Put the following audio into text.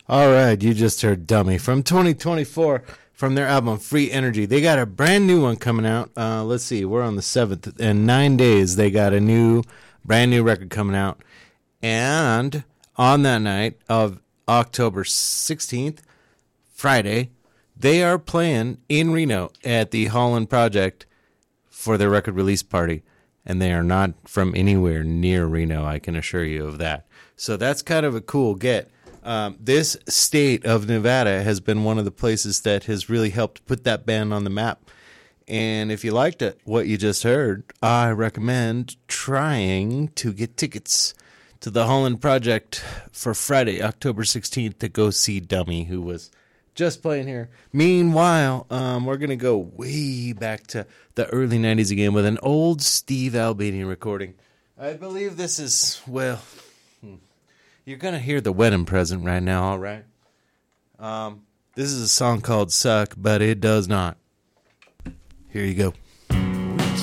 All right, you just heard Dummy from 2024 from their album Free Energy. They got a brand new one coming out. Let's see, we're on the 7th. In 9 days, they got a brand new record coming out. And on that night of October 16th, Friday, they are playing in Reno at the Holland Project for their record release party. And they are not from anywhere near Reno, I can assure you of that. So that's kind of a cool get. This state of Nevada has been one of the places that has really helped put that band on the map. And if you liked what you just heard, I recommend trying to get tickets to the Holland Project for Friday, October 16th, to go see Dummy, who was just playing here. Meanwhile, we're going to go way back to the early 90s again with an old Steve Albini recording. I believe this is, well, you're going to hear the wedding present right now, all right? This is a song called Suck, but it does not. Here you go.